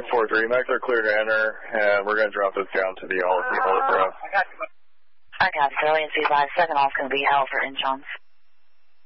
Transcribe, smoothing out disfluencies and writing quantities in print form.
643, Max are clear to enter, and we're going to drop this down to the Hold it for us. I got Sterling C5, second off going to be Alpha Incheon